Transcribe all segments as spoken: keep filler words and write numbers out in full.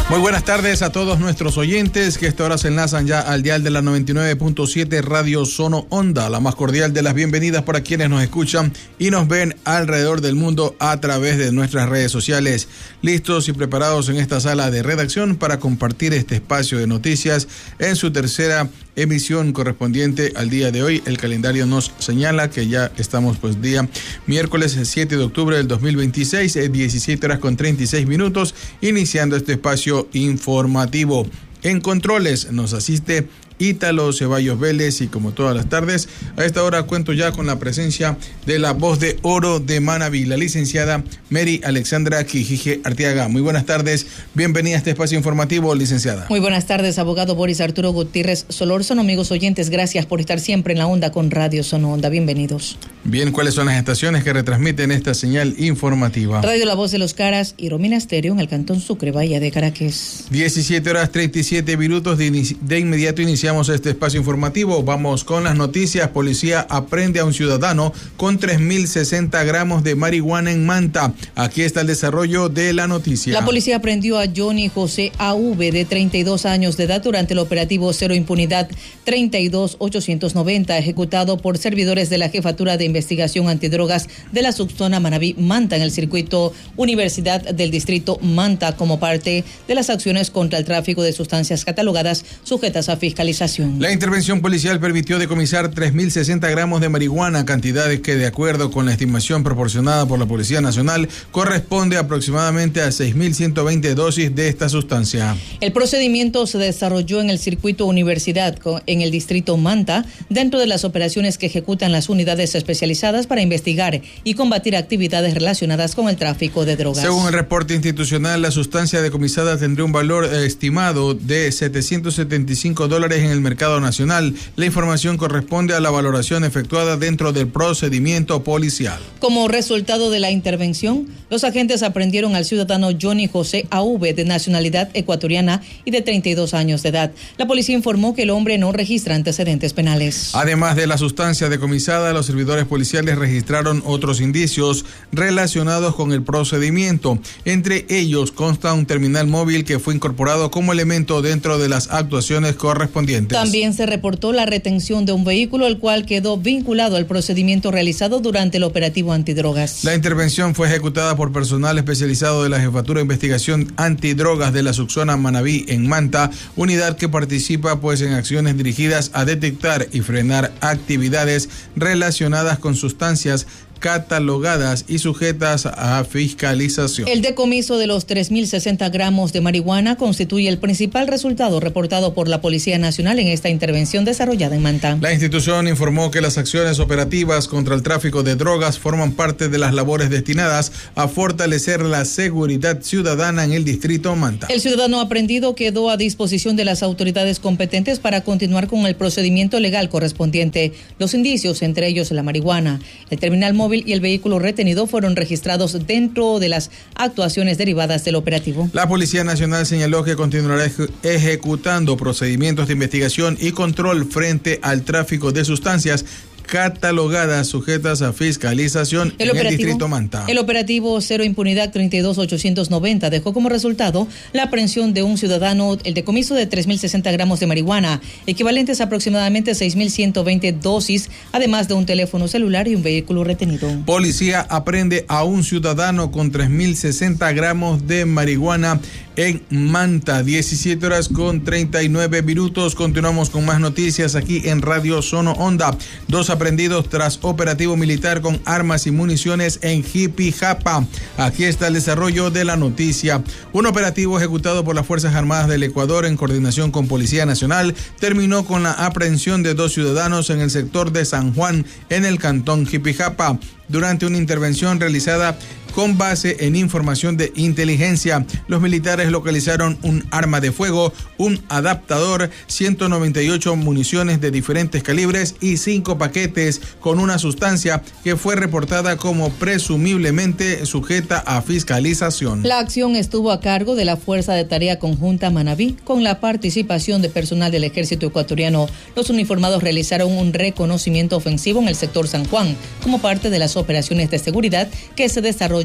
Muy buenas tardes a todos nuestros oyentes que a esta hora se enlazan ya al dial de la noventa y nueve punto siete Radio Sono Onda. La más cordial de las bienvenidas para quienes nos escuchan y nos ven alrededor del mundo a través de nuestras redes sociales. Listos y preparados en esta sala de redacción para compartir este espacio de noticias en su tercera emisión correspondiente al día de hoy. El calendario nos señala que ya estamos pues día miércoles siete de octubre del dos mil veintiséis, diecisiete horas con treinta y seis minutos, iniciando este espacio informativo. En controles nos asiste Ítalo Ceballos Vélez y como todas las tardes, a esta hora cuento ya con la presencia de la voz de oro de Manabí, la licenciada Mary Alexandra Quijije Arteaga. Muy buenas tardes, bienvenida a este espacio informativo, licenciada. Muy buenas tardes, abogado Boris Arturo Gutiérrez Solórzano. Amigos oyentes, gracias por estar siempre en la onda con Radio Sono Onda. Bienvenidos. Bien, ¿cuáles son las estaciones que retransmiten esta señal informativa? Radio La Voz de los Caras y Romina Estéreo en el Cantón Sucre, Bahía de Caracas. diecisiete horas treinta y siete minutos, de, inici- de inmediato iniciamos este espacio informativo. Vamos con las noticias. Policía aprende a un ciudadano con tres mil sesenta gramos de marihuana en Manta. Aquí está el desarrollo de la noticia. La policía aprendió a Johnny José A V de treinta y dos años de edad durante el operativo Cero Impunidad treinta y dos ochocientos noventa, ejecutado por servidores de la Jefatura de Investigación Antidrogas de la subzona Manabí Manta en el circuito Universidad del Distrito Manta, como parte de las acciones contra el tráfico de sustancias catalogadas sujetas a fiscalización. La intervención policial permitió decomisar tres mil sesenta gramos de marihuana, cantidades que, de acuerdo con la estimación proporcionada por la Policía Nacional, corresponde aproximadamente a seis mil ciento veinte dosis de esta sustancia. El procedimiento se desarrolló en el circuito Universidad, en el distrito Manta, dentro de las operaciones que ejecutan las unidades especializadas para investigar y combatir actividades relacionadas con el tráfico de drogas. Según el reporte institucional, la sustancia decomisada tendría un valor estimado de setecientos setenta y cinco dólares en el mercado nacional. La información corresponde a la valoración efectuada dentro del procedimiento policial. Como resultado de la intervención, los agentes aprendieron al ciudadano Johnny José A V de nacionalidad ecuatoriana y de treinta y dos años de edad. La policía informó que el hombre no registra antecedentes penales. Además de la sustancia decomisada, los servidores policiales registraron otros indicios relacionados con el procedimiento. Entre ellos consta un terminal móvil que fue incorporado como elemento dentro de las actuaciones correspondientes. También se reportó la retención de un vehículo, el cual quedó vinculado al procedimiento realizado durante el operativo antidrogas. La intervención fue ejecutada por personal especializado de la Jefatura de Investigación Antidrogas de la subzona Manabí en Manta, unidad que participa pues en acciones dirigidas a detectar y frenar actividades relacionadas con sustancias catalogadas y sujetas a fiscalización. El decomiso de los tres mil sesenta gramos de marihuana constituye el principal resultado reportado por la Policía Nacional en esta intervención desarrollada en Manta. La institución informó que las acciones operativas contra el tráfico de drogas forman parte de las labores destinadas a fortalecer la seguridad ciudadana en el distrito Manta. El ciudadano aprendido quedó a disposición de las autoridades competentes para continuar con el procedimiento legal correspondiente. Los indicios, entre ellos la marihuana, el terminal móvil y el vehículo retenido, fueron registrados dentro de las actuaciones derivadas del operativo. La Policía Nacional señaló que continuará eje- ejecutando procedimientos de investigación y control frente al tráfico de sustancias catalogadas sujetas a fiscalización el en el distrito Manta. El operativo Cero Impunidad treinta y dos ochocientos noventa dejó como resultado la aprehensión de un ciudadano, el decomiso de tres mil sesenta gramos de marihuana, equivalentes a aproximadamente seis mil ciento veinte dosis, además de un teléfono celular y un vehículo retenido. Policía aprende a un ciudadano con tres mil sesenta gramos de marihuana en Manta. diecisiete horas con treinta y nueve minutos. Continuamos con más noticias aquí en Radio Sono Onda. Dos aprendidos tras operativo militar con armas y municiones en Jipijapa. Aquí está el desarrollo de la noticia. Un operativo ejecutado por las Fuerzas Armadas del Ecuador en coordinación con Policía Nacional terminó con la aprehensión de dos ciudadanos en el sector de San Juan, en el cantón Jipijapa, durante una intervención realizada con base en información de inteligencia. Los militares localizaron un arma de fuego, un adaptador, ciento noventa y ocho municiones de diferentes calibres y cinco paquetes con una sustancia que fue reportada como presumiblemente sujeta a fiscalización. La acción estuvo a cargo de la Fuerza de Tarea Conjunta Manabí, con la participación de personal del Ejército Ecuatoriano. Los uniformados realizaron un reconocimiento ofensivo en el sector San Juan, como parte de las operaciones de seguridad que se desarrollan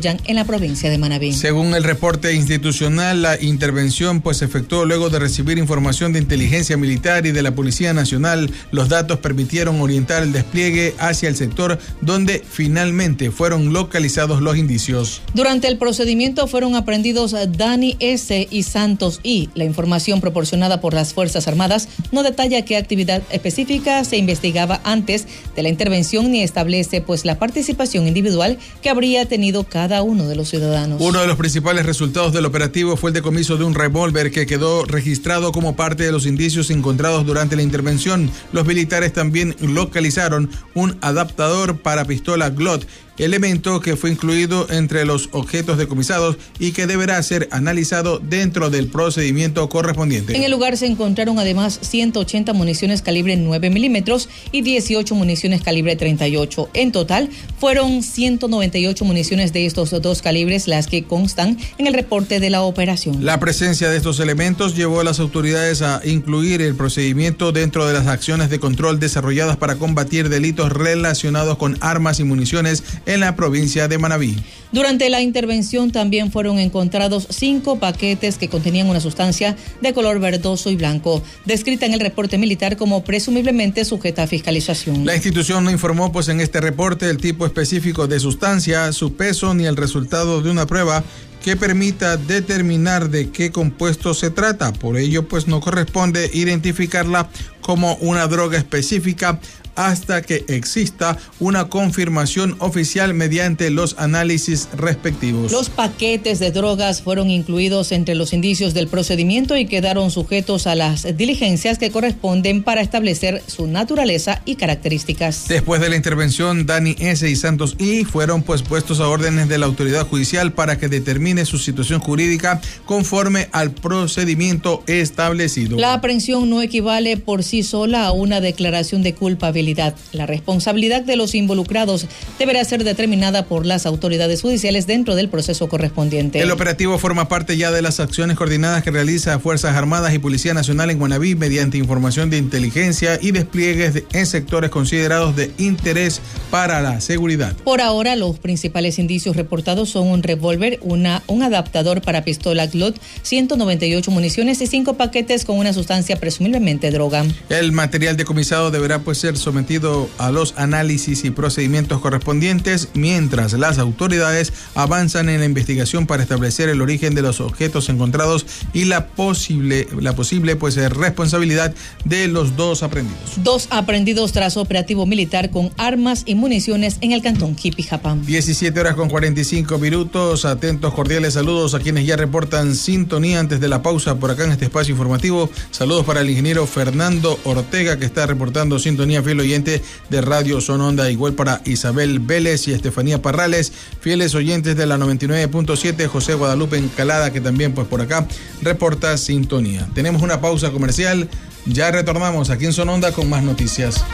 desarrollan en la provincia de Manabí. Según el reporte institucional, la intervención pues se efectuó luego de recibir información de inteligencia militar y de la Policía Nacional. Los datos permitieron orientar el despliegue hacia el sector donde finalmente fueron localizados los indicios. Durante el procedimiento fueron aprendidos Dani S. y Santos I. La información proporcionada por las Fuerzas Armadas no detalla qué actividad específica se investigaba antes de la intervención ni establece pues la participación individual que habría tenido cada uno de los ciudadanos. Uno de los principales resultados del operativo fue el decomiso de un revólver que quedó registrado como parte de los indicios encontrados durante la intervención. Los militares también localizaron un adaptador para pistola Glock, elemento que fue incluido entre los objetos decomisados y que deberá ser analizado dentro del procedimiento correspondiente. En el lugar se encontraron además ciento ochenta municiones calibre nueve milímetros y dieciocho municiones calibre treinta y ocho. En total, fueron ciento noventa y ocho municiones de estos dos calibres las que constan en el reporte de la operación. La presencia de estos elementos llevó a las autoridades a incluir el procedimiento dentro de las acciones de control desarrolladas para combatir delitos relacionados con armas y municiones en la provincia de Manabí. Durante la intervención también fueron encontrados cinco paquetes que contenían una sustancia de color verdoso y blanco, descrita en el reporte militar como presumiblemente sujeta a fiscalización. La institución no informó pues en este reporte el tipo específico de sustancia, su peso ni el resultado de una prueba que permita determinar de qué compuesto se trata. Por ello pues no corresponde identificarla como una droga específica hasta que exista una confirmación oficial mediante los análisis respectivos. Los paquetes de drogas fueron incluidos entre los indicios del procedimiento y quedaron sujetos a las diligencias que corresponden para establecer su naturaleza y características. Después de la intervención, Dani S. y Santos I. fueron pues puestos a órdenes de la autoridad judicial para que determine su situación jurídica conforme al procedimiento establecido. La aprehensión no equivale por sí sola a una declaración de culpabilidad. La responsabilidad de los involucrados deberá ser determinada por las autoridades judiciales dentro del proceso correspondiente. El operativo forma parte ya de las acciones coordinadas que realiza Fuerzas Armadas y Policía Nacional en Manabí mediante información de inteligencia y despliegues de, en sectores considerados de interés para la seguridad. Por ahora, los principales indicios reportados son un revólver, una, un adaptador para pistola Glock, ciento noventa y ocho municiones y cinco paquetes con una sustancia presumiblemente droga. El material decomisado deberá pues ser sometido a los análisis y procedimientos correspondientes mientras las autoridades avanzan en la investigación para establecer el origen de los objetos encontrados y la posible, la posible pues, responsabilidad de los dos aprendidos. Dos aprendidos tras operativo militar con armas y municiones en el cantón Jipijapán. diecisiete horas con cuarenta y cinco minutos. Atentos, cordiales saludos a quienes ya reportan sintonía antes de la pausa por acá en este espacio informativo. Saludos para el ingeniero Fernando Ortega que está reportando sintonía fiel oyente de Radio Son Onda, igual para Isabel Vélez y Estefanía Parrales, fieles oyentes de la noventa y nueve punto siete, José Guadalupe Encalada, que también pues por acá reporta sintonía. Tenemos una pausa comercial, ya retornamos aquí en Son Onda con más noticias.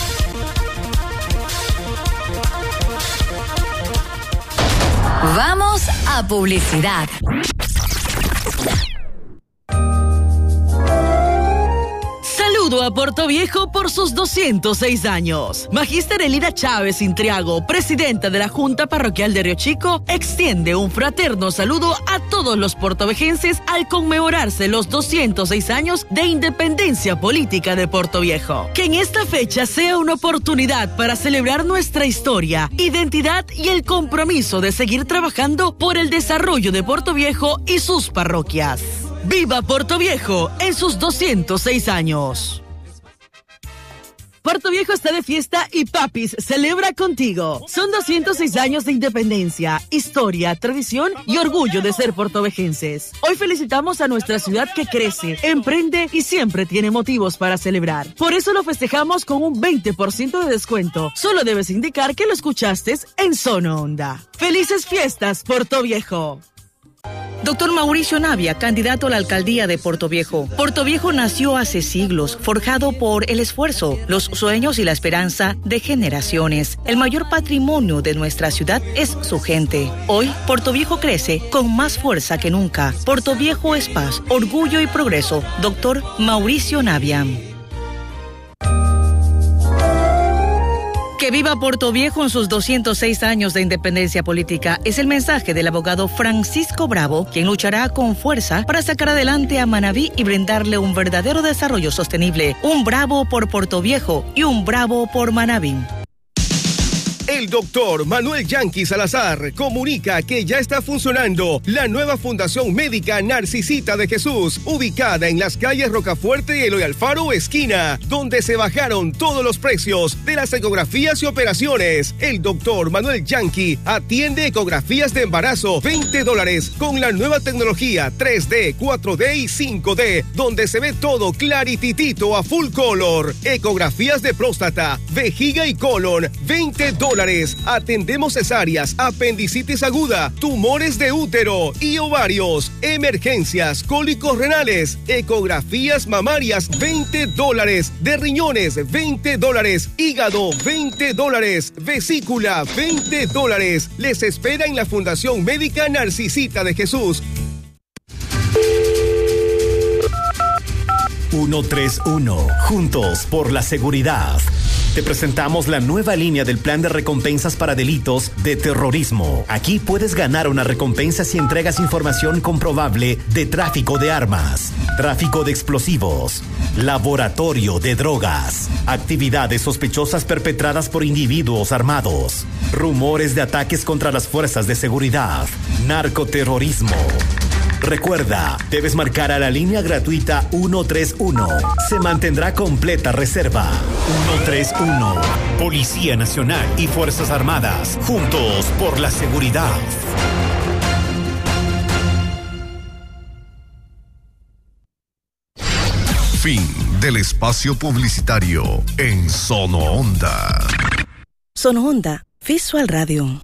Vamos a publicidad. Saludo a Puerto Viejo por sus doscientos seis años. Magíster Elida Chávez Intriago, presidenta de la Junta Parroquial de Río Chico, extiende un fraterno saludo a todos los puertovejenses al conmemorarse los doscientos seis años de independencia política de Puerto Viejo. Que en esta fecha sea una oportunidad para celebrar nuestra historia, identidad y el compromiso de seguir trabajando por el desarrollo de Puerto Viejo y sus parroquias. ¡Viva Puerto Viejo en sus doscientos seis años! Puerto Viejo está de fiesta y Papis celebra contigo. Son doscientos seis años de independencia, historia, tradición y orgullo de ser puertovejenses. Hoy felicitamos a nuestra ciudad que crece, emprende y siempre tiene motivos para celebrar. Por eso lo festejamos con un veinte por ciento de descuento. Solo debes indicar que lo escuchaste en Sono Onda. ¡Felices fiestas, Puerto Viejo! Doctor Mauricio Navia, candidato a la alcaldía de Puerto Viejo. Puerto Viejo nació hace siglos, forjado por el esfuerzo, los sueños y la esperanza de generaciones. El mayor patrimonio de nuestra ciudad es su gente. Hoy, Puerto Viejo crece con más fuerza que nunca. Puerto Viejo es paz, orgullo y progreso. Doctor Mauricio Navia. Que Que viva Puerto Viejo en sus doscientos seis años de independencia política es el mensaje del abogado Francisco Bravo, quien luchará con fuerza para sacar adelante a Manabí y brindarle un verdadero desarrollo sostenible. Un bravo por Puerto Viejo y un bravo por Manabí. El doctor Manuel Yanqui Salazar comunica que ya está funcionando la nueva Fundación Médica Narcisita de Jesús, ubicada en las calles Rocafuerte y Eloy Alfaro, esquina, donde se bajaron todos los precios de las ecografías y operaciones. El doctor Manuel Yanqui atiende ecografías de embarazo, veinte dólares, con la nueva tecnología tres D, cuatro D y cinco D, donde se ve todo clarititito a full color. Ecografías de próstata, vejiga y colon, veinte dólares. Atendemos cesáreas, apendicitis aguda, tumores de útero y ovarios, emergencias, cólicos renales, ecografías mamarias, veinte dólares, de riñones, veinte dólares, hígado, veinte dólares, vesícula, veinte dólares. Les espera en la Fundación Médica Narcisita de Jesús. ciento treinta y uno, juntos por la seguridad. Te presentamos la nueva línea del plan de recompensas para delitos de terrorismo. Aquí puedes ganar una recompensa si entregas información comprobable de tráfico de armas, tráfico de explosivos, laboratorio de drogas, actividades sospechosas perpetradas por individuos armados, rumores de ataques contra las fuerzas de seguridad, narcoterrorismo. Recuerda, debes marcar a la línea gratuita ciento treinta y uno. Se mantendrá completa reserva. ciento treinta y uno. Policía Nacional y Fuerzas Armadas. Juntos por la seguridad. Fin del espacio publicitario en Sono Onda. Sono Onda, Visual Radio.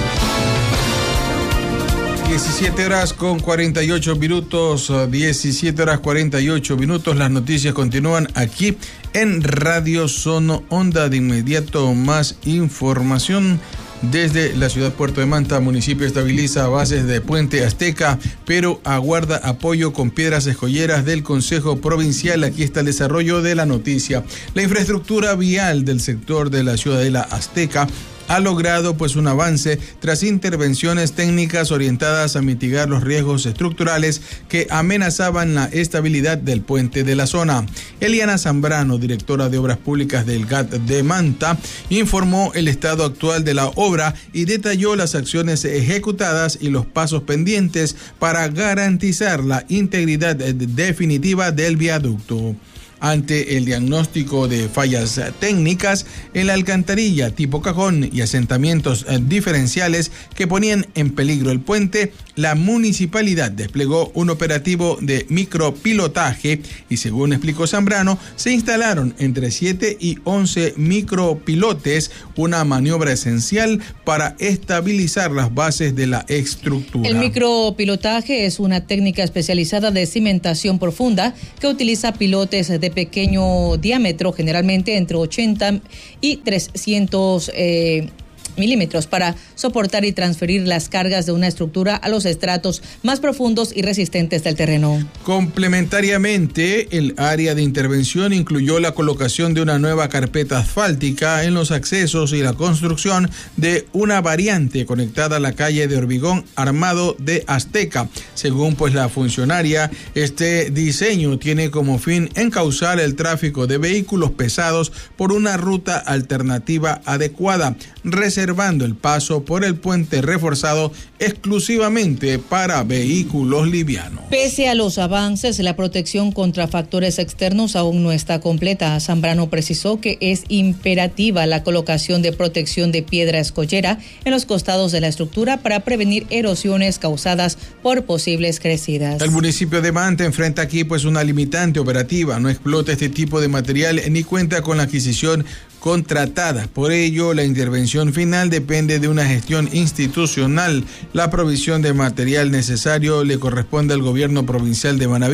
diecisiete horas con cuarenta y ocho minutos, diecisiete horas cuarenta y ocho minutos. Las noticias continúan aquí en Radio Sono Onda. De inmediato, más información. Desde la ciudad Puerto de Manta, municipio estabiliza bases de Puente Azteca, pero aguarda apoyo con piedras escolleras del Consejo Provincial. Aquí está el desarrollo de la noticia. La infraestructura vial del sector de la Ciudadela Azteca ha logrado pues un avance tras intervenciones técnicas orientadas a mitigar los riesgos estructurales que amenazaban la estabilidad del puente de la zona. Eliana Zambrano, directora de Obras Públicas del G A T de Manta, informó el estado actual de la obra y detalló las acciones ejecutadas y los pasos pendientes para garantizar la integridad definitiva del viaducto. Ante el diagnóstico de fallas técnicas en la alcantarilla tipo cajón y asentamientos diferenciales que ponían en peligro el puente, la municipalidad desplegó un operativo de micropilotaje y, según explicó Zambrano, se instalaron entre siete y once micropilotes, una maniobra esencial para estabilizar las bases de la estructura. El micropilotaje es una técnica especializada de cimentación profunda que utiliza pilotes de pequeño diámetro, generalmente entre ochenta y trescientos eh, milímetros, para soportar y transferir las cargas de una estructura a los estratos más profundos y resistentes del terreno. Complementariamente, el área de intervención incluyó la colocación de una nueva carpeta asfáltica en los accesos y la construcción de una variante conectada a la calle de hormigón armado de Azteca. Según pues la funcionaria, este diseño tiene como fin encauzar el tráfico de vehículos pesados por una ruta alternativa adecuada, reservando el paso por el puente reforzado exclusivamente para vehículos livianos. Pese a los avances, la protección contra factores externos aún no está completa. Zambrano precisó que es imperativa la colocación de protección de piedra escollera en los costados de la estructura para prevenir erosiones causadas por posibles crecidas. El municipio de Manta enfrenta aquí pues una limitante operativa, no explota este tipo de material ni cuenta con la adquisición contratada. Por ello, la intervención final depende de una gestión institucional. La provisión de material necesario le corresponde al gobierno provincial de Manabí,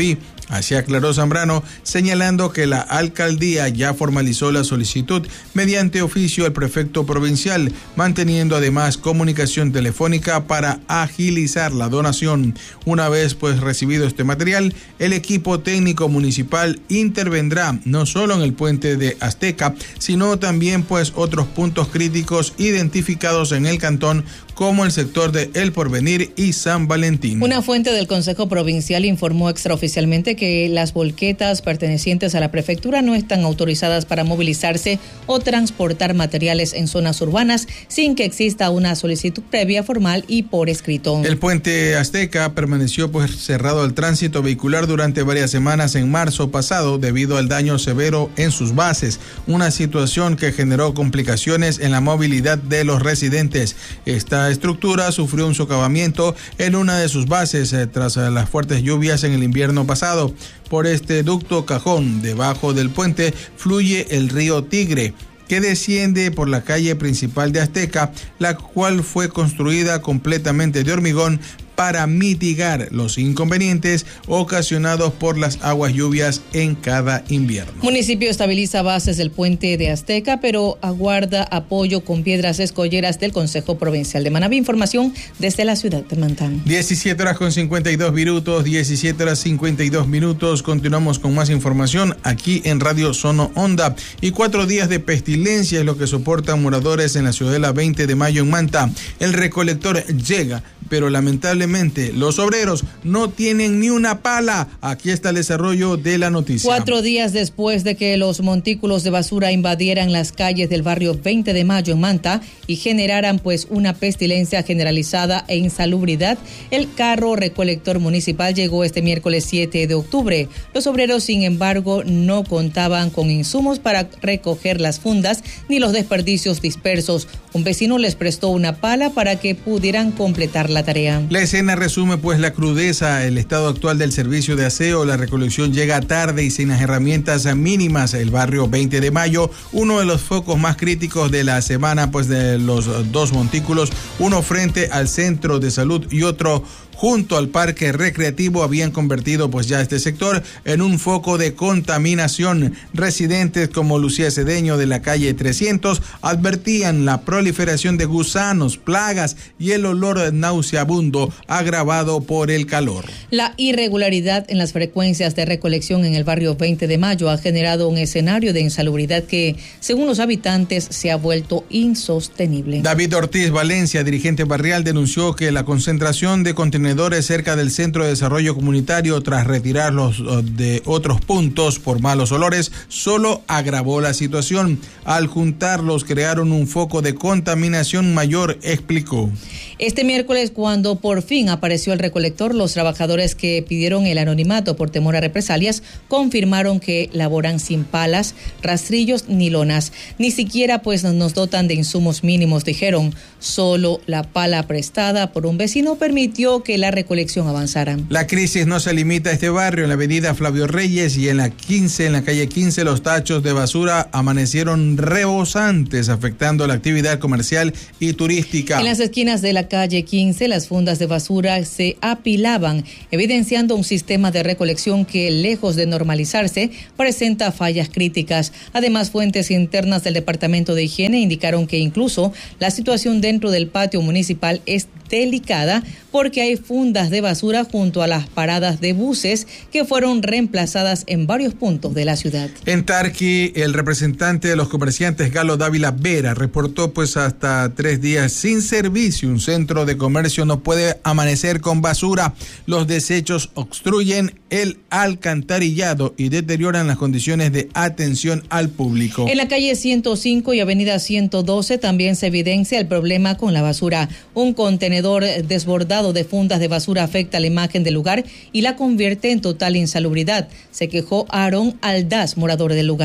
Así aclaró Zambrano, señalando que la alcaldía ya formalizó la solicitud mediante oficio al prefecto provincial, manteniendo además comunicación telefónica para agilizar la donación. Una vez pues recibido este material, el equipo técnico municipal intervendrá no solo en el puente de Azteca, sino también pues otros puntos críticos identificados en el cantón, como el sector de El Porvenir y San Valentín. Una fuente del Consejo Provincial informó extraoficialmente que las volquetas pertenecientes a la prefectura no están autorizadas para movilizarse o transportar materiales en zonas urbanas sin que exista una solicitud previa, formal y por escrito. El puente Azteca permaneció pues cerrado al tránsito vehicular durante varias semanas en marzo pasado debido al daño severo en sus bases, una situación que generó complicaciones en la movilidad de los residentes. Esta estructura sufrió un socavamiento en una de sus bases eh, tras eh, las fuertes lluvias en el invierno pasado. Por este ducto cajón debajo del puente fluye el río Tigre, que desciende por la calle principal de Azteca, la cual fue construida completamente de hormigón para mitigar los inconvenientes ocasionados por las aguas lluvias en cada invierno. Municipio estabiliza bases del puente de Azteca, pero aguarda apoyo con piedras escolleras del Consejo Provincial de Manabí. Información desde la ciudad de Mantán. diecisiete horas con cincuenta y dos minutos, diecisiete horas cincuenta y dos minutos. Continuamos con más información aquí en Radio Sono Onda. Y cuatro días de pestilencia es lo que soportan moradores en la ciudadela veinte de mayo en Manta. El recolector llega, pero lamentablemente los obreros no tienen ni una pala. Aquí está el desarrollo de la noticia. Cuatro días después de que los montículos de basura invadieran las calles del barrio veinte de mayo en Manta y generaran pues una pestilencia generalizada e insalubridad, el carro recolector municipal llegó este miércoles siete de octubre. Los obreros, sin embargo, no contaban con insumos para recoger las fundas ni los desperdicios dispersos. Un vecino les prestó una pala para que pudieran completar la tarea. La escena resume pues la crudeza, el estado actual del servicio de aseo. La recolección llega tarde y sin las herramientas mínimas. El barrio veinte de mayo, uno de los focos más críticos de la semana pues de los dos montículos, uno frente al centro de salud y otro junto al parque recreativo, habían convertido pues ya este sector en un foco de contaminación. Residentes como Lucía Cedeño de la calle trescientos advertían la proliferación de gusanos, plagas y el olor nauseabundo agravado por el calor. La irregularidad en las frecuencias de recolección en el barrio veinte de mayo ha generado un escenario de insalubridad que, según los habitantes, se ha vuelto insostenible. David Ortiz Valencia, dirigente barrial, denunció que la concentración de contenedores cerca del Centro de Desarrollo Comunitario, tras retirarlos de otros puntos por malos olores, solo agravó la situación. Al juntarlos crearon un foco de contaminación mayor, explicó. Este miércoles, cuando por fin apareció el recolector, los trabajadores que pidieron el anonimato por temor a represalias confirmaron que laboran sin palas, rastrillos ni lonas. Ni siquiera pues nos dotan de insumos mínimos, dijeron. Solo la pala prestada por un vecino permitió que la recolección avanzara. La crisis no se limita a este barrio. En la avenida Flavio Reyes y en la quince, en la calle quince, los tachos de basura amanecieron rebosantes, afectando la actividad comercial y turística. En las esquinas de la calle quince, las fundas de basura se apilaban, evidenciando un sistema de recolección que, lejos de normalizarse, presenta fallas críticas. Además, fuentes internas del Departamento de Higiene indicaron que incluso la situación dentro del patio municipal es delicada porque hay fundas de basura junto a las paradas de buses que fueron reemplazadas en varios puntos de la ciudad. En Tarqui, el representante de los comerciantes, Galo Dávila Vera, reportó pues hasta tres días sin servicio. Un centro de comercio no puede amanecer con basura. Los desechos obstruyen el alcantarillado y deterioran las condiciones de atención al público. En la calle ciento cinco y avenida ciento doce también se evidencia el problema con la basura. Un contenedor desbordado de fundas de basura afecta la imagen del lugar y la convierte en total insalubridad. Se quejó Aaron Aldaz, morador del lugar.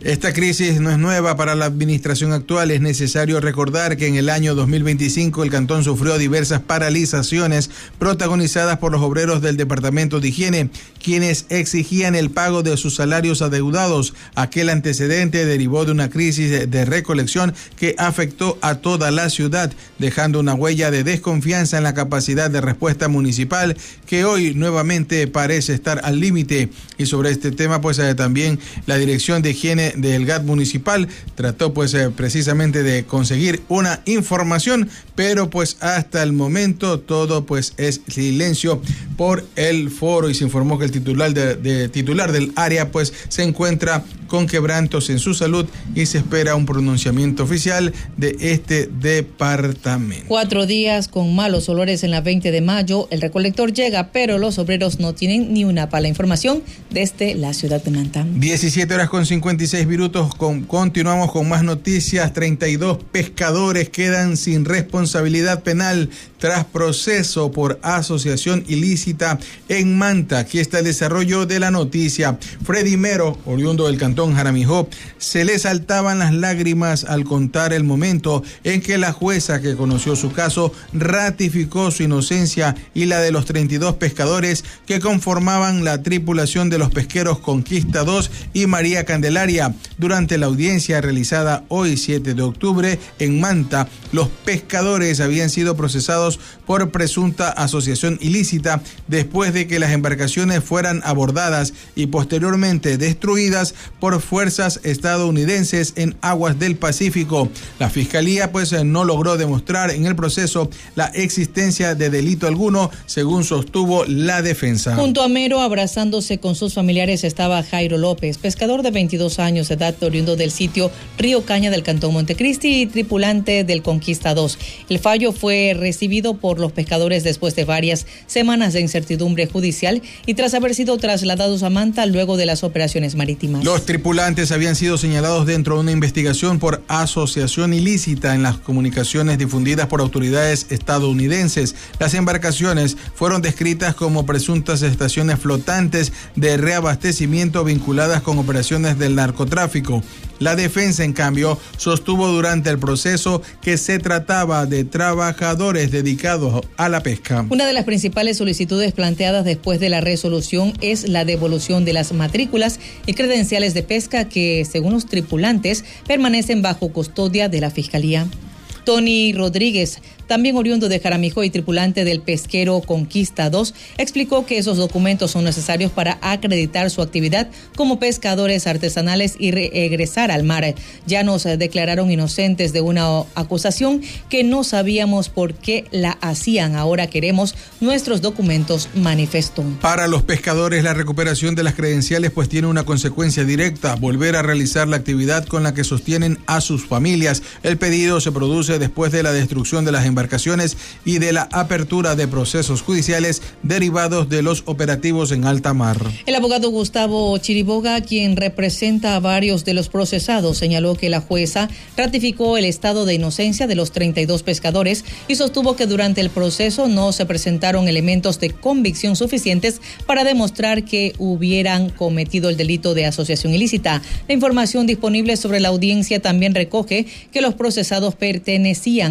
Esta crisis no es nueva para la administración actual. Es necesario recordar que en el año dos mil veinticinco el cantón sufrió diversas paralizaciones protagonizadas por los obreros del Departamento de Higiene, quienes exigían el pago de sus salarios adeudados. Aquel antecedente derivó de una crisis de recolección que afectó a toda la ciudad, dejando una huella de desconfianza en la capacidad de respuesta municipal, que hoy nuevamente parece estar al límite. Y sobre este tema, pues eh, también la Dirección de Higiene del G A T municipal trató pues eh, precisamente de conseguir una información, pero pues hasta el momento todo pues es silencio por el foro, y se informó que el titular de, de titular del área pues se encuentra con quebrantos en su salud y se espera un pronunciamiento oficial de este departamento. Cuatro días con malos olores en la veinte de mayo. El recolector llega, pero los obreros no tienen ni una pala. Información desde la ciudad de Manta. diecisiete horas con cincuenta y seis minutos. Con, continuamos con más noticias. treinta y dos pescadores quedan sin responsabilidad penal tras proceso por asociación ilícita en Manta. Aquí está el desarrollo de la noticia. Freddy Mero, oriundo del cantón Jaramijó, se le saltaban las lágrimas al contar el momento en que la jueza que conoció su caso ratificó su inocencia y la de los treinta y dos pescadores que conformaban la tripulación de los pesqueros Conquista dos y María Candelaria. Durante la audiencia realizada hoy siete de octubre en Manta, los pescadores habían sido procesados por presunta asociación ilícita después de que las embarcaciones fueran abordadas y posteriormente destruidas por fuerzas estadounidenses en aguas del Pacífico. La fiscalía pues no logró demostrar en el proceso la existencia de delito alguno, según sostuvo la defensa. Junto a Mero, abrazándose con sus familiares, estaba Jairo López, pescador de veintidós años de edad, oriundo del sitio Río Caña del cantón Montecristi y tripulante del Conquista dos. El fallo fue recibido por los pescadores después de varias semanas de incertidumbre judicial y tras haber sido trasladados a Manta luego de las operaciones marítimas. Los tripulantes habían sido señalados dentro de una investigación por asociación ilícita en las comunicaciones difundidas por autoridades estadounidenses. Las embarcaciones fueron descritas como presuntas estaciones flotantes de reabastecimiento vinculadas con operaciones del narcotráfico. La defensa, en cambio, sostuvo durante el proceso que se trataba de trabajadores dedicados a la pesca. Una de las principales solicitudes planteadas después de la resolución es la devolución de las matrículas y credenciales de pesca que, según los tripulantes, permanecen bajo custodia de la Fiscalía. Tony Rodríguez, también oriundo de Jaramijó y tripulante del pesquero Conquista dos, explicó que esos documentos son necesarios para acreditar su actividad como pescadores artesanales y regresar al mar. Ya nos declararon inocentes de una acusación que no sabíamos por qué la hacían. Ahora queremos nuestros documentos, manifestó. Para los pescadores, la recuperación de las credenciales pues tiene una consecuencia directa: volver a realizar la actividad con la que sostienen a sus familias. El pedido se produce después de la destrucción de las embarcaciones y de la apertura de procesos judiciales derivados de los operativos en alta mar. El abogado Gustavo Chiriboga, quien representa a varios de los procesados, señaló que la jueza ratificó el estado de inocencia de los treinta y dos pescadores y sostuvo que durante el proceso no se presentaron elementos de convicción suficientes para demostrar que hubieran cometido el delito de asociación ilícita. La información disponible sobre la audiencia también recoge que los procesados pertenecen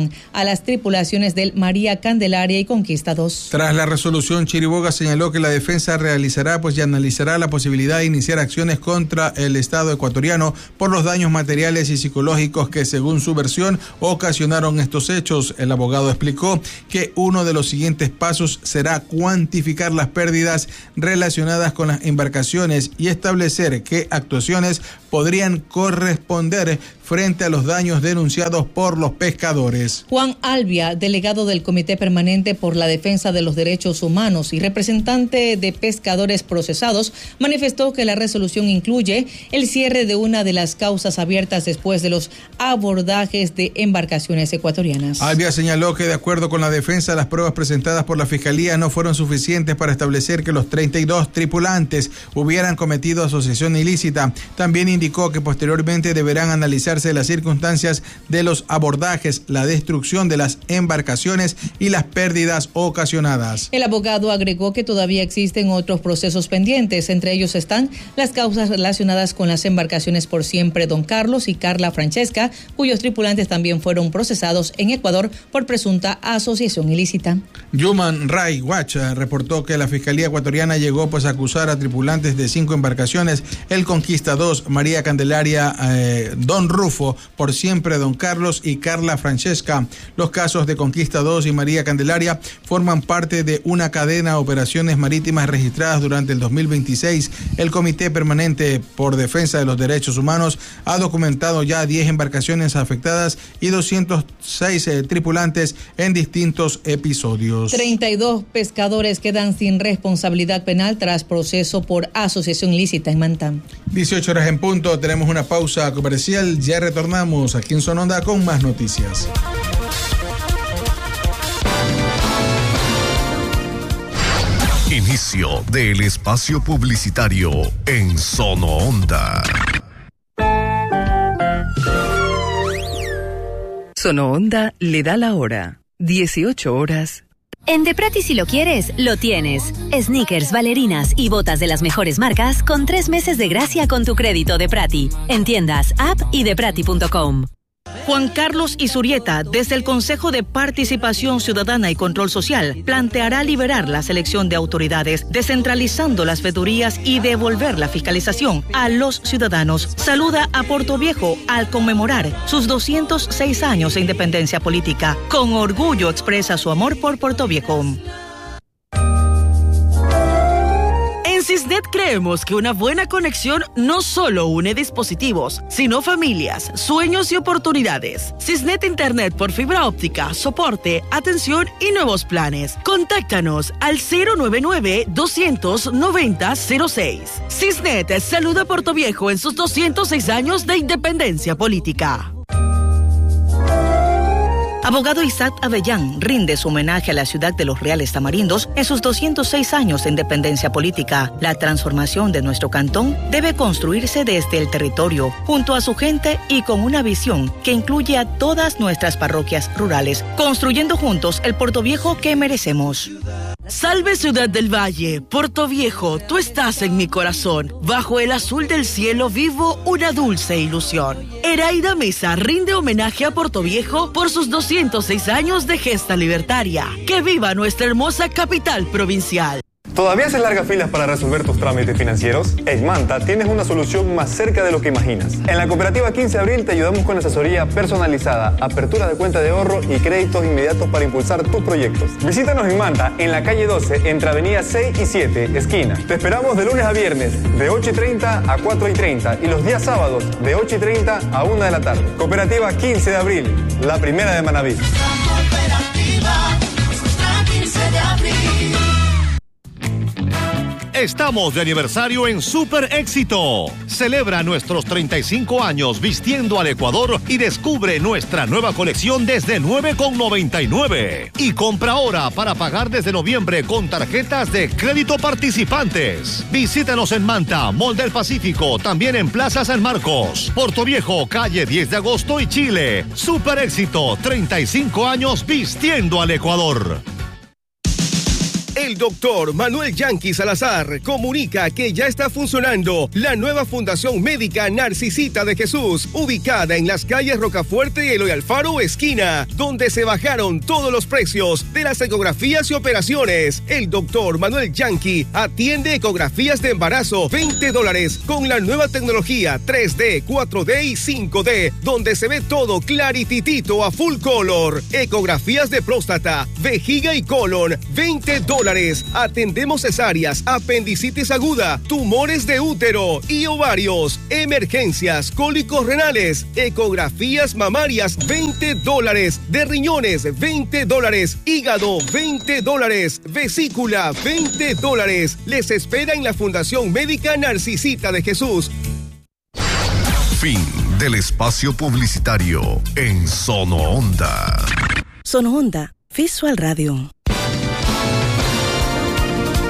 a las tripulaciones del María Candelaria y Conquista dos. Tras la resolución, Chiriboga señaló que la defensa realizará pues y analizará la posibilidad de iniciar acciones contra el Estado ecuatoriano por los daños materiales y psicológicos que, según su versión, ocasionaron estos hechos. El abogado explicó que uno de los siguientes pasos será cuantificar las pérdidas relacionadas con las embarcaciones y establecer qué actuaciones podrían corresponder frente a los daños denunciados por los pescadores. Juan Albia, delegado del Comité Permanente por la Defensa de los Derechos Humanos y representante de pescadores procesados, manifestó que la resolución incluye el cierre de una de las causas abiertas después de los abordajes de embarcaciones ecuatorianas. Albia señaló que, de acuerdo con la defensa, las pruebas presentadas por la Fiscalía no fueron suficientes para establecer que los treinta y dos tripulantes hubieran cometido asociación ilícita. También indicó que posteriormente deberán analizarse explicarse las circunstancias de los abordajes, la destrucción de las embarcaciones y las pérdidas ocasionadas. El abogado agregó que todavía existen otros procesos pendientes, entre ellos están las causas relacionadas con las embarcaciones Por Siempre Don Carlos y Carla Francesca, cuyos tripulantes también fueron procesados en Ecuador por presunta asociación ilícita. Human Rights Watch reportó que la Fiscalía ecuatoriana llegó pues a acusar a tripulantes de cinco embarcaciones, el Conquista dos, María Candelaria, eh, Don Rufo, Por Siempre Don Carlos y Carla Francesca. Los casos de Conquista dos y María Candelaria forman parte de una cadena de operaciones marítimas registradas durante el dos mil veintiséis. El Comité Permanente por Defensa de los Derechos Humanos ha documentado ya diez embarcaciones afectadas y doscientos seis eh, tripulantes en distintos episodios. treinta y dos pescadores quedan sin responsabilidad penal tras proceso por asociación ilícita en Manta. dieciocho horas en punto, tenemos una pausa comercial, ya retornamos aquí en Zona Onda con más noticias. Inicio del espacio publicitario en Zona Onda. Zona Onda le da la hora. dieciocho horas. En Deprati si lo quieres, lo tienes. Sneakers, bailarinas y botas de las mejores marcas con tres meses de gracia con tu crédito Deprati. En tiendas, app y deprati punto com. Juan Carlos Isurieta, desde el Consejo de Participación Ciudadana y Control Social, planteará liberar la selección de autoridades, descentralizando las veedurías y devolver la fiscalización a los ciudadanos. Saluda a Portoviejo al conmemorar sus doscientos seis años de independencia política. Con orgullo expresa su amor por Portoviejo. En Cisnet creemos que una buena conexión no solo une dispositivos, sino familias, sueños y oportunidades. Cisnet Internet por fibra óptica, soporte, atención y nuevos planes. Contáctanos al cero nueve nueve, dos nueve cero, cero seis. Cisnet saluda a Portoviejo en sus doscientos seis años de independencia política. Abogado Isaac Avellán rinde su homenaje a la ciudad de Los Reales Tamarindos en sus doscientos seis años de independencia política. La transformación de nuestro cantón debe construirse desde el territorio, junto a su gente y con una visión que incluye a todas nuestras parroquias rurales, construyendo juntos el Portoviejo que merecemos. Salve Ciudad del Valle, Portoviejo, tú estás en mi corazón. Bajo el azul del cielo vivo una dulce ilusión. Eraida Mesa rinde homenaje a Portoviejo por sus doscientos seis años de gesta libertaria. ¡Que viva nuestra hermosa capital provincial! ¿Todavía haces largas filas para resolver tus trámites financieros? En Manta tienes una solución más cerca de lo que imaginas. En la cooperativa quince de abril te ayudamos con asesoría personalizada, apertura de cuenta de ahorro y créditos inmediatos para impulsar tus proyectos. Visítanos en Manta, en la calle doce, entre avenida seis y siete, esquina. Te esperamos de lunes a viernes, de ocho y treinta a cuatro y treinta, y los días sábados, de ocho y treinta a una de la tarde. Cooperativa quince de abril, la primera de Manabí. La cooperativa es nuestra quince de abril. Estamos de aniversario en Super Éxito. Celebra nuestros treinta y cinco años vistiendo al Ecuador y descubre nuestra nueva colección desde nueve con noventa y nueve. Y compra ahora para pagar desde noviembre con tarjetas de crédito participantes. Visítanos en Manta, Mall del Pacífico, también en Plaza San Marcos, Portoviejo, calle diez de agosto y Chile. Super Éxito, treinta y cinco años vistiendo al Ecuador. El doctor Manuel Yanqui Salazar comunica que ya está funcionando la nueva Fundación Médica Narcisita de Jesús, ubicada en las calles Rocafuerte y Eloy Alfaro, esquina, donde se bajaron todos los precios de las ecografías y operaciones. El doctor Manuel Yanqui atiende ecografías de embarazo, veinte dólares, con la nueva tecnología tres D, cuatro D y cinco D, donde se ve todo clarititito a full color. Ecografías de próstata, vejiga y colon, veinte dólares. Atendemos cesáreas, apendicitis aguda, tumores de útero y ovarios, emergencias, cólicos renales, ecografías mamarias, veinte dólares, de riñones, veinte dólares, hígado, veinte dólares, vesícula, veinte dólares. Les espera en la Fundación Médica Narcisita de Jesús. Fin del espacio publicitario en Zona Onda. Zona Onda, Visual Radio.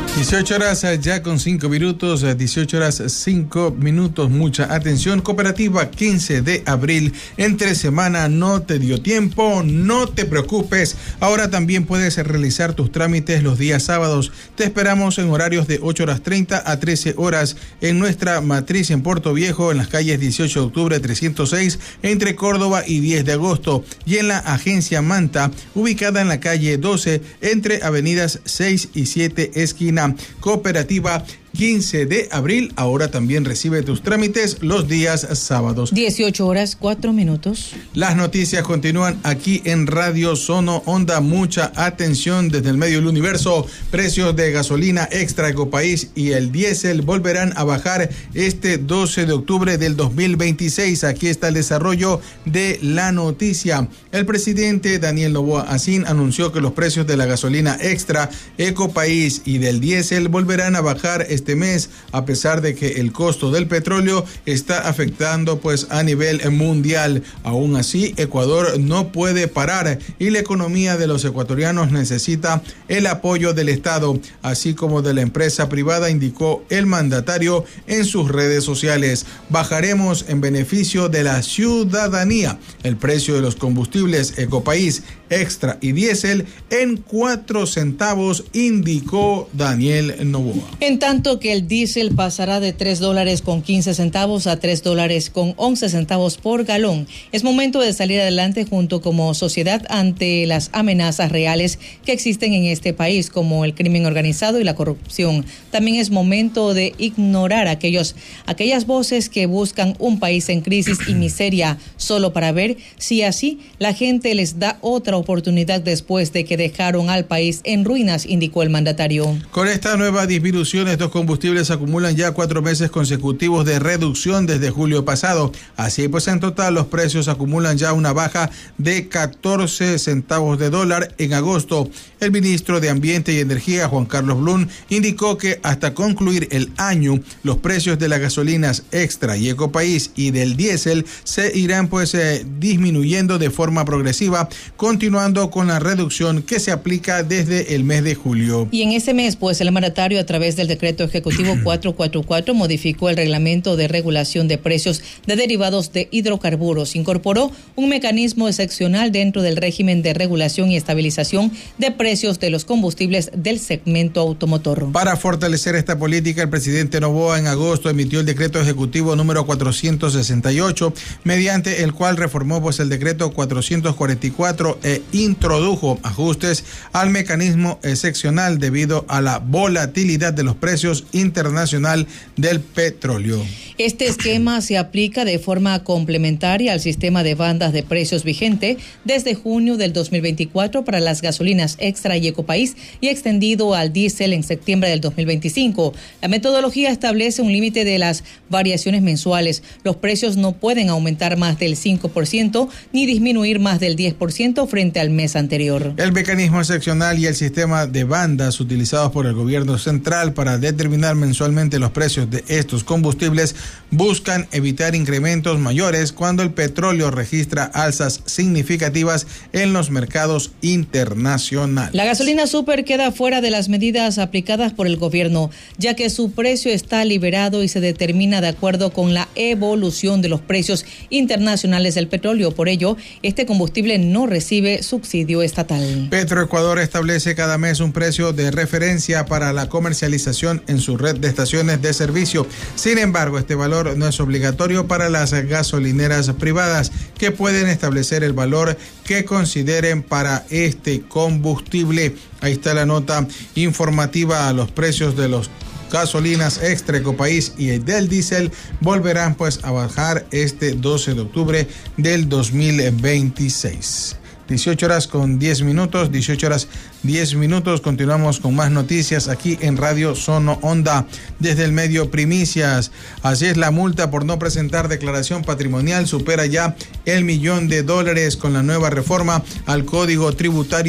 dieciocho horas ya con cinco minutos, dieciocho horas cinco minutos, mucha atención. Cooperativa quince de abril, entre semana no te dio tiempo, no te preocupes. Ahora también puedes realizar tus trámites los días sábados. Te esperamos en horarios de ocho horas treinta a trece horas en nuestra matriz en Puerto Viejo, en las calles dieciocho de octubre trescientos seis, entre Córdoba y diez de agosto, y en la agencia Manta, ubicada en la calle doce, entre avenidas seis y siete, esquina. Cooperativa quince de abril, ahora también recibe tus trámites los días sábados. dieciocho horas, cuatro minutos. Las noticias continúan aquí en Radio Sono Onda. Mucha atención desde el medio del universo. Precios de gasolina extra Ecopaís y el diésel volverán a bajar este doce de octubre del dos mil veintiséis. Aquí está el desarrollo de la noticia. El presidente Daniel Noboa Asín anunció que los precios de la gasolina extra Ecopaís y del diésel volverán a bajar este mes, a pesar de que el costo del petróleo está afectando pues a nivel mundial. Aún así, Ecuador no puede parar y la economía de los ecuatorianos necesita el apoyo del Estado, así como de la empresa privada, indicó el mandatario en sus redes sociales. Bajaremos en beneficio de la ciudadanía el precio de los combustibles Ecopaís extra y diésel en cuatro centavos, indicó Daniel Noboa. En tanto que el diésel pasará de tres dólares con quince centavos a tres dólares con once centavos por galón. Es momento de salir adelante junto como sociedad ante las amenazas reales que existen en este país, como el crimen organizado y la corrupción. También es momento de ignorar aquellos, aquellas voces que buscan un país en crisis y miseria solo para ver si así la gente les da otra oportunidad después de que dejaron al país en ruinas, indicó el mandatario. Con esta nueva disminución, estos combustibles acumulan ya cuatro meses consecutivos de reducción desde julio pasado. Así pues, en total los precios acumulan ya una baja de catorce centavos de dólar en agosto. El ministro de Ambiente y Energía, Juan Carlos Blum, indicó que hasta concluir el año, los precios de las gasolinas extra y Ecopaís y del diésel se irán pues eh, disminuyendo de forma progresiva, continuando con la reducción que se aplica desde el mes de julio. Y en ese mes, pues el mandatario, a través del decreto ejecutivo cuatrocientos cuarenta y cuatro, modificó el reglamento de regulación de precios de derivados de hidrocarburos. Incorporó un mecanismo excepcional dentro del régimen de regulación y estabilización de precios de los combustibles del segmento automotor. Para fortalecer esta política, el presidente Noboa en agosto emitió el decreto ejecutivo número cuatrocientos sesenta y ocho, mediante el cual reformó pues el decreto cuatrocientos cuarenta y cuatro e introdujo ajustes al mecanismo excepcional debido a la volatilidad de los precios internacional del petróleo. Este esquema se aplica de forma complementaria al sistema de bandas de precios vigente desde junio del dos mil veinticuatro para las gasolinas extra y Ecopaís y extendido al diésel en septiembre del dos mil veinticinco. La metodología establece un límite de las variaciones mensuales. Los precios no pueden aumentar más del cinco por ciento ni disminuir más del diez por ciento frente al mes anterior. El mecanismo excepcional y el sistema de bandas utilizados por el gobierno central para determinar mensualmente los precios de estos combustibles buscan evitar incrementos mayores cuando el petróleo registra alzas significativas en los mercados internacionales. La gasolina super queda fuera de las medidas aplicadas por el gobierno, ya que su precio está liberado y se determina de acuerdo con la evolución de los precios internacionales del petróleo. Por ello, este combustible no recibe subsidio estatal. Petroecuador establece cada mes un precio de referencia para la comercialización en su red de estaciones de servicio. Sin embargo, este valor no es obligatorio para las gasolineras privadas, que pueden establecer el valor que consideren para este combustible. Ahí está la nota informativa. A los precios de los gasolinas extra Ecopaís y del diésel volverán pues a bajar este doce de octubre del dos mil veintiséis. dieciocho horas con diez minutos, dieciocho horas diez minutos. Continuamos con más noticias aquí en Radio Sono Onda. Desde el medio Primicias. Así es, la multa por no presentar declaración patrimonial supera ya el millón de dólares con la nueva reforma al Código Tributario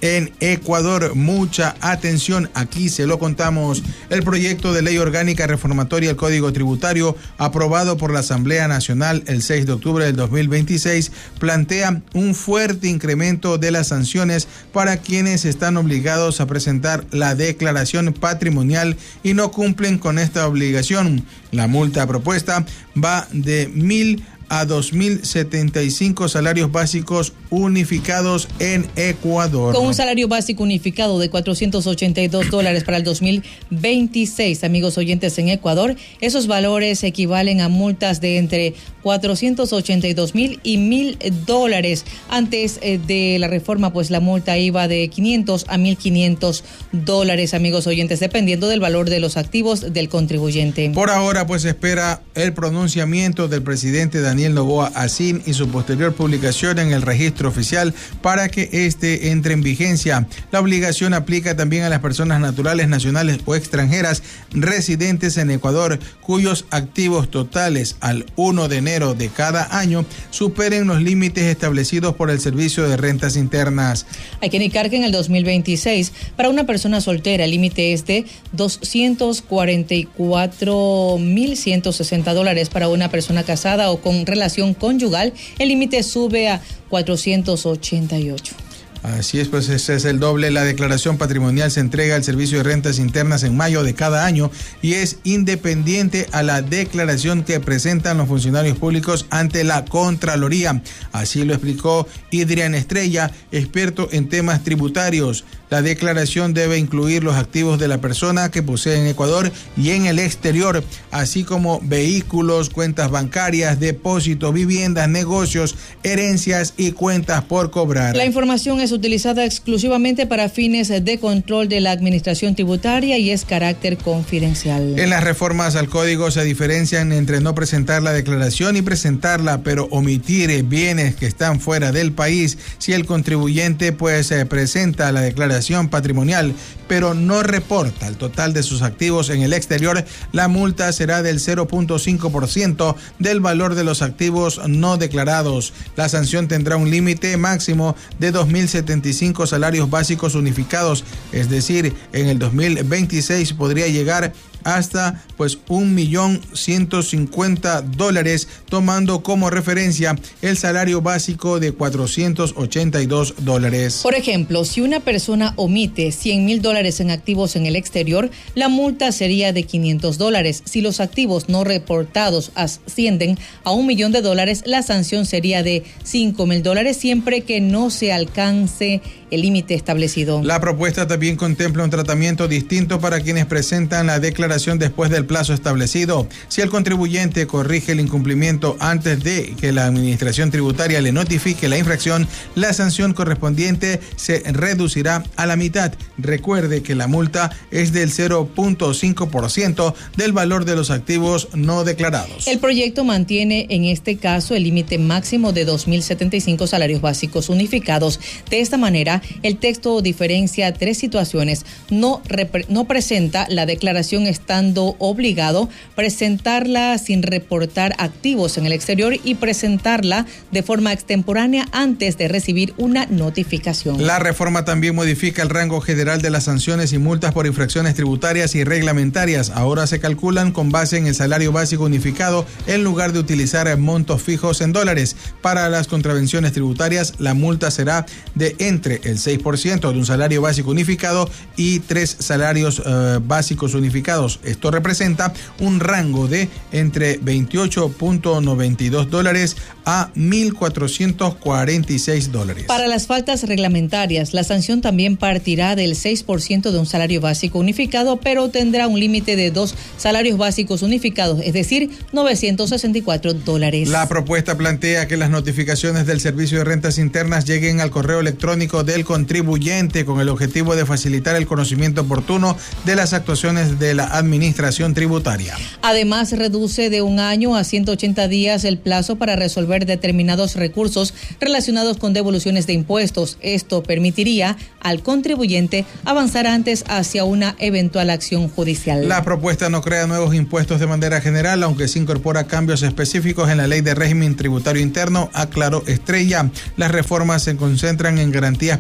en Ecuador. Mucha atención, aquí se lo contamos. El proyecto de ley orgánica reformatoria al Código Tributario, aprobado por la Asamblea Nacional el seis de octubre del dos mil veintiséis, plantea un fuerte incremento de las sanciones para quienes están obligados a presentar la declaración patrimonial y no cumplen con esta obligación. La multa propuesta va de mil a dos mil setenta y cinco salarios básicos unificados en Ecuador. Con un salario básico unificado de cuatrocientos ochenta y dos dólares para el dos mil veintiséis, amigos oyentes, en Ecuador, esos valores equivalen a multas de entre cuatrocientos ochenta y dos mil y mil dólares. Antes eh, de la reforma, pues la multa iba de quinientos a mil quinientos dólares, amigos oyentes, dependiendo del valor de los activos del contribuyente. Por ahora, pues espera el pronunciamiento del presidente Daniel Noboa Asín y su posterior publicación en el registro oficial para que este entre en vigencia. La obligación aplica también a las personas naturales, nacionales o extranjeras residentes en Ecuador cuyos activos totales al primero de enero de cada año superen los límites establecidos por el Servicio de Rentas Internas. Hay que indicar que en el dos mil veintiséis, para una persona soltera, el límite es de doscientos cuarenta y cuatro mil ciento sesenta dólares. Para una persona casada o con relación conyugal, el límite sube a cuatrocientos ochenta y ocho. Así es, pues ese es el doble. La declaración patrimonial se entrega al Servicio de Rentas Internas en mayo de cada año y es independiente a la declaración que presentan los funcionarios públicos ante la Contraloría. Así lo explicó Idrian Estrella, experto en temas tributarios. La declaración debe incluir los activos de la persona que posee en Ecuador y en el exterior, así como vehículos, cuentas bancarias, depósitos, viviendas, negocios, herencias y cuentas por cobrar. La información es utilizada exclusivamente para fines de control de la administración tributaria y es carácter confidencial. En las reformas al código se diferencian entre no presentar la declaración y presentarla, pero omitir bienes que están fuera del país. Si el contribuyente pues eh, presenta la declaración patrimonial, pero no reporta el total de sus activos en el exterior, la multa será del cero punto cinco por ciento del valor de los activos no declarados. La sanción tendrá un límite máximo de dos mil setenta y cinco salarios básicos unificados, es decir, en el dos mil veintiséis podría llegar hasta pues un millón ciento cincuenta dólares, tomando como referencia el salario básico de cuatrocientos ochenta y dos dólares. Por ejemplo, si una persona omite cien mil dólares en activos en el exterior, la multa sería de quinientos dólares. Si los activos no reportados ascienden a un millón de dólares, la sanción sería de cinco mil dólares siempre que no se alcance el límite establecido. La propuesta también contempla un tratamiento distinto para quienes presentan la declaración después del plazo establecido. Si el contribuyente corrige el incumplimiento antes de que la administración tributaria le notifique la infracción, la sanción correspondiente se reducirá a la mitad. Recuerde que la multa es del cero punto cinco por ciento del valor de los activos no declarados. El proyecto mantiene en este caso el límite máximo de dos mil setenta y cinco salarios básicos unificados. De esta manera, el texto diferencia tres situaciones. No, repre- no presenta la declaración estando obligado, presentarla sin reportar activos en el exterior y presentarla de forma extemporánea antes de recibir una notificación. La reforma también modifica el rango general de las sanciones y multas por infracciones tributarias y reglamentarias. Ahora se calculan con base en el salario básico unificado en lugar de utilizar montos fijos en dólares. Para las contravenciones tributarias, la multa será de entre el seis por ciento de un salario básico unificado y tres salarios eh, básicos unificados. Esto representa un rango de entre veintiocho punto noventa y dos dólares a mil cuatrocientos cuarenta y seis dólares. Para las faltas reglamentarias, la sanción también partirá del seis por ciento de un salario básico unificado, pero tendrá un límite de dos salarios básicos unificados, es decir, novecientos sesenta y cuatro dólares. La propuesta plantea que las notificaciones del Servicio de Rentas Internas lleguen al correo electrónico del contribuyente con el objetivo de facilitar el conocimiento oportuno de las actuaciones de la administración tributaria. Además, reduce de un año a ciento ochenta días el plazo para resolver determinados recursos relacionados con devoluciones de impuestos. Esto permitiría al contribuyente avanzar antes hacia una eventual acción judicial. La propuesta no crea nuevos impuestos de manera general, aunque sí incorpora cambios específicos en la Ley de Régimen Tributario Interno, aclaró Estrella. Las reformas se concentran en garantías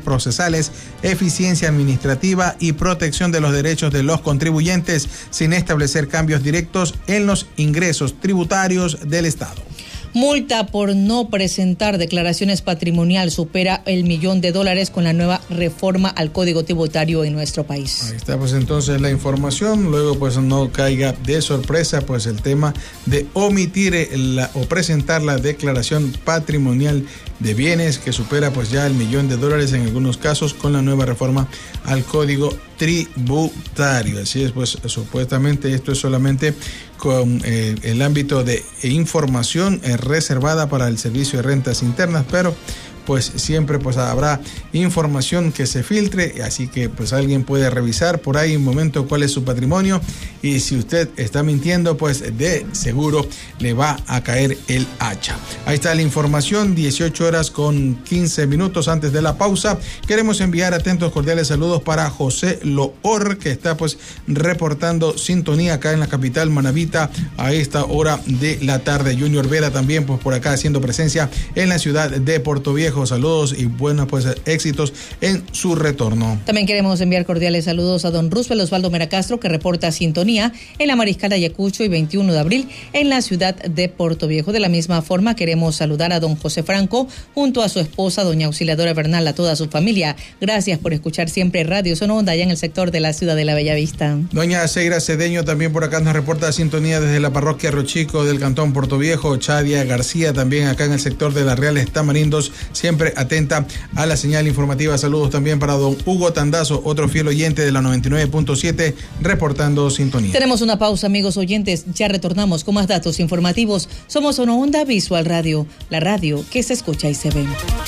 procesales, eficiencia administrativa y protección de los derechos de los contribuyentes, sin establecer cambios directos en los ingresos tributarios del Estado. Multa por no presentar declaraciones patrimonial supera el millón de dólares con la nueva reforma al Código Tributario en nuestro país. Ahí está pues entonces la información. Luego pues no caiga de sorpresa pues el tema de omitir la, o presentar la declaración patrimonial de bienes, que supera pues ya el millón de dólares en algunos casos con la nueva reforma al Código Tributario. Así es, pues supuestamente esto es solamente con eh, el ámbito de información eh, reservada para el Servicio de Rentas Internas, pero pues siempre pues habrá información que se filtre, así que pues alguien puede revisar por ahí un momento cuál es su patrimonio, y si usted está mintiendo pues de seguro le va a caer el hacha. Ahí está la información, dieciocho horas con quince minutos antes de la pausa. Queremos enviar atentos cordiales saludos para José Loor, que está pues reportando sintonía acá en la capital manabita a esta hora de la tarde. Junior Vera también pues por acá haciendo presencia en la ciudad de Puerto Viejo. Saludos y buenos pues éxitos en su retorno. También queremos enviar cordiales saludos a don Roosevelt Osvaldo Meracastro, que reporta sintonía en la Mariscal Ayacucho y veintiuno de abril en la ciudad de Puerto Viejo. De la misma forma queremos saludar a don José Franco junto a su esposa doña Auxiliadora Bernal, a toda su familia. Gracias por escuchar siempre Radio Zona Onda allá en el sector de la ciudad de la Bellavista. Doña Seira Cedeño también por acá nos reporta sintonía desde la parroquia Rochico del cantón Puerto Viejo. Chadia García también acá en el sector de las Reales Tamarindos, siempre atenta a la señal informativa. Saludos también para don Hugo Tandazo, otro fiel oyente de la noventa y nueve punto siete, reportando sintonía. Tenemos una pausa, amigos oyentes. Ya retornamos con más datos informativos. Somos Zona Onda Visual Radio, la radio que se escucha y se ve.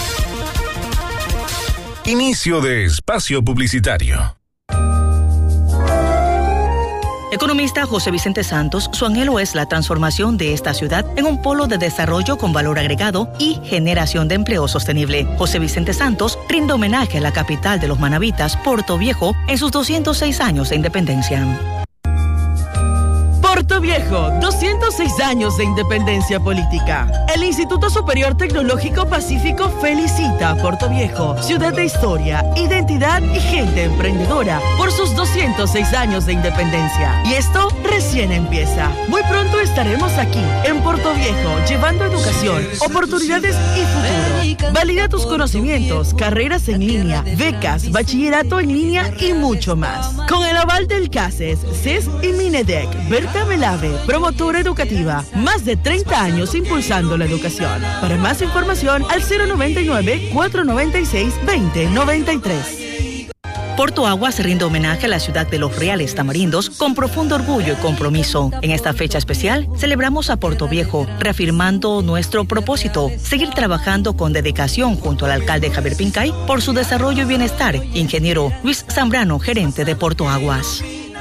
Inicio de espacio publicitario. Economista José Vicente Santos, su anhelo es la transformación de esta ciudad en un polo de desarrollo con valor agregado y generación de empleo sostenible. José Vicente Santos rinde homenaje a la capital de los manabitas, Puerto Viejo, en sus doscientos seis años de independencia. Puerto Viejo, doscientos seis años de independencia política. El Instituto Superior Tecnológico Pacífico felicita a Puerto Viejo, ciudad de historia, identidad y gente emprendedora, por sus doscientos seis años de independencia. Y esto recién empieza. Muy pronto estaremos aquí, en Puerto Viejo, llevando educación, oportunidades y futuro. Valida tus conocimientos, carreras en línea, becas, bachillerato en línea y mucho más. Con el aval del CACES, C E S y Minedec, Berta Melave, promotora educativa, más de treinta años impulsando la educación. Para más información al cero noventa y nueve, cuatrocientos noventa y seis, veinte noventa y tres. Porto Aguas rinde homenaje a la ciudad de los Reales Tamarindos con profundo orgullo y compromiso. En esta fecha especial, celebramos a Puerto Viejo, reafirmando nuestro propósito, seguir trabajando con dedicación junto al alcalde Javier Pincay por su desarrollo y bienestar. Ingeniero Luis Zambrano, gerente de Porto Aguas.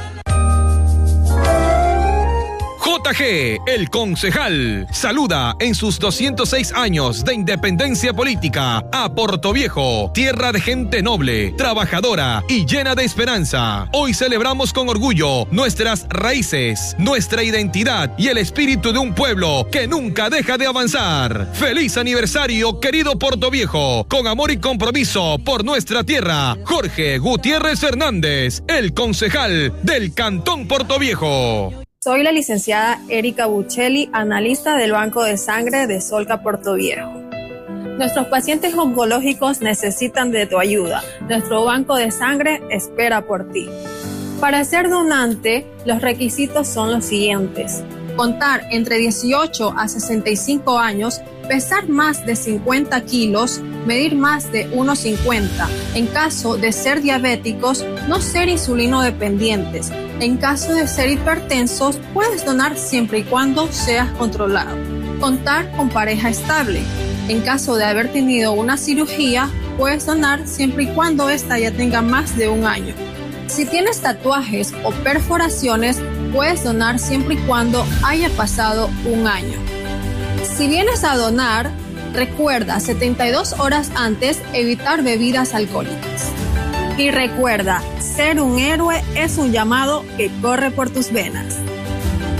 J G, el concejal, saluda en sus doscientos seis años de independencia política a Puerto Viejo, tierra de gente noble, trabajadora y llena de esperanza. Hoy celebramos con orgullo nuestras raíces, nuestra identidad y el espíritu de un pueblo que nunca deja de avanzar. ¡Feliz aniversario, querido Puerto Viejo! Con amor y compromiso por nuestra tierra, Jorge Gutiérrez Hernández, el concejal del Cantón Puerto Viejo. Soy la licenciada Erika Buccelli, analista del Banco de Sangre de Solca Puerto Viejo. Nuestros pacientes oncológicos necesitan de tu ayuda. Nuestro banco de sangre espera por ti. Para ser donante, los requisitos son los siguientes: contar entre dieciocho a sesenta y cinco años, pesar más de cincuenta kilos, medir más de uno cincuenta. En caso de ser diabéticos, no ser insulino dependientes. En caso de ser hipertensos, puedes donar siempre y cuando seas controlado. Contar con pareja estable. En caso de haber tenido una cirugía, puedes donar siempre y cuando ésta ya tenga más de un año. Si tienes tatuajes o perforaciones, puedes donar siempre y cuando haya pasado un año. Si vienes a donar, recuerda setenta y dos horas antes evitar bebidas alcohólicas. Y recuerda, ser un héroe es un llamado que corre por tus venas.